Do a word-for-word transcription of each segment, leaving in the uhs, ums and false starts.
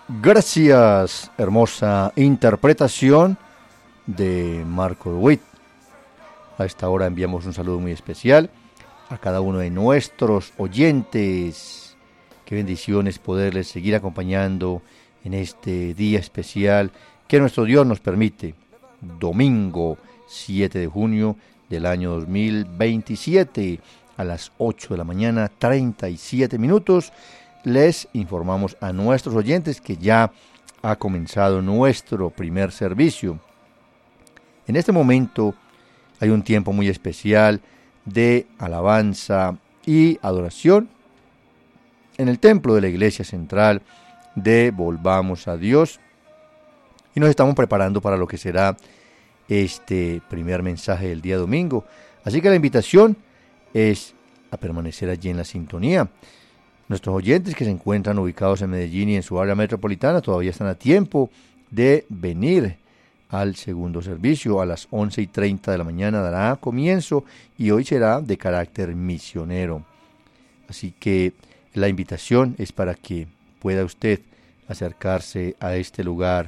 Gracias, hermosa interpretación de Marco Witt. A esta hora enviamos un saludo muy especial a cada uno de nuestros oyentes. Qué bendiciones poderles seguir acompañando en este día especial que nuestro Dios nos permite. Domingo siete de junio del año dos mil veintisiete a las ocho de la mañana, treinta y siete minutos. Les informamos a nuestros oyentes que ya ha comenzado nuestro primer servicio. En este momento hay un tiempo muy especial de alabanza y adoración en el templo de la Iglesia Central de Volvamos a Dios. Y nos estamos preparando para lo que será este primer mensaje del día domingo. Así que la invitación es a permanecer allí en la sintonía. Nuestros oyentes que se encuentran ubicados en Medellín y en su área metropolitana todavía están a tiempo de venir al segundo servicio. A las once y treinta de la mañana dará comienzo y hoy será de carácter misionero. Así que la invitación es para que pueda usted acercarse a este lugar.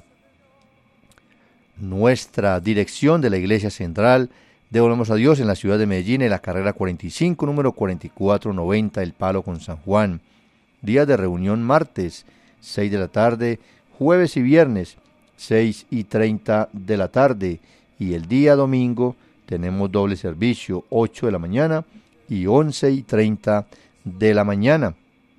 Nuestra dirección de la Iglesia Central de Volvamos a Dios en la ciudad de Medellín, en la carrera cuarenta y cinco, número cuarenta y cuatro noventa, El Palo con San Juan. Día de reunión martes, seis de la tarde, jueves y viernes, seis y treinta de la tarde. Y el día domingo tenemos doble servicio, ocho de la mañana y once y treinta de la mañana.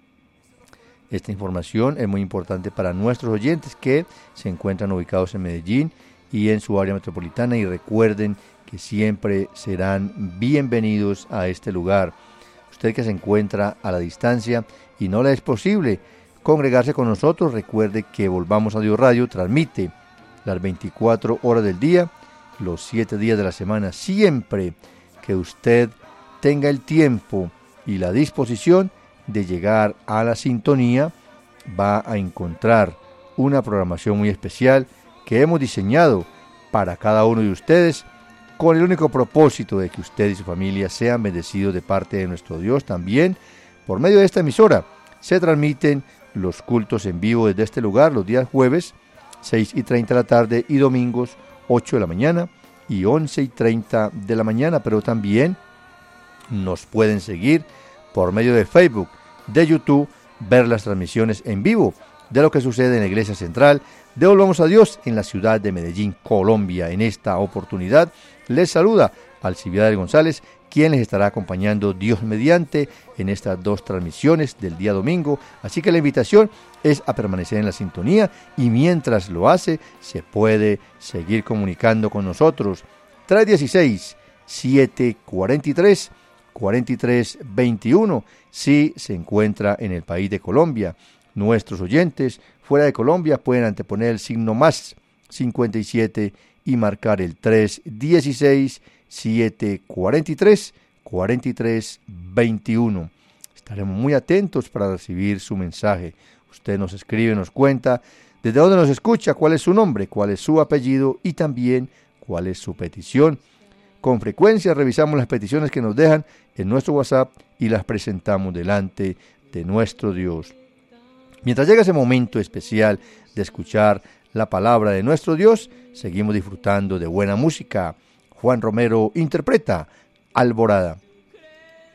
Esta información es muy importante para nuestros oyentes que se encuentran ubicados en Medellín y en su área metropolitana, y recuerden que siempre serán bienvenidos a este lugar. Usted que se encuentra a la distancia y no le es posible congregarse con nosotros, recuerde que Volvamos a Dios Radio transmite las veinticuatro horas del día, los siete días de la semana. Siempre que usted tenga el tiempo y la disposición de llegar a la sintonía, va a encontrar una programación muy especial que hemos diseñado para cada uno de ustedes, con el único propósito de que usted y su familia sean bendecidos de parte de nuestro Dios. También, por medio de esta emisora, se transmiten los cultos en vivo desde este lugar los días jueves, seis y treinta de la tarde, y domingos, ocho de la mañana y once y treinta de la mañana. Pero también nos pueden seguir por medio de Facebook, de YouTube, ver las transmisiones en vivo de lo que sucede en la Iglesia Central de Volvamos a Dios en la ciudad de Medellín, Colombia. En esta oportunidad les saluda Alcibiades González, quien les estará acompañando Dios mediante en estas dos transmisiones del día domingo. Así que la invitación es a permanecer en la sintonía, y mientras lo hace se puede seguir comunicando con nosotros. tres uno seis, siete cuatro tres, cuatro tres dos uno si se encuentra en el país de Colombia. Nuestros oyentes fuera de Colombia pueden anteponer el signo más cincuenta y siete y marcar el tres uno seis, siete cuatro tres, cuatro tres dos uno. Estaremos muy atentos para recibir su mensaje. Usted nos escribe, nos cuenta desde dónde nos escucha, cuál es su nombre, cuál es su apellido y también cuál es su petición. Con frecuencia revisamos las peticiones que nos dejan en nuestro WhatsApp y las presentamos delante de nuestro Dios. Mientras llega ese momento especial de escuchar la palabra de nuestro Dios, seguimos disfrutando de buena música. Juan Romero interpreta Alborada.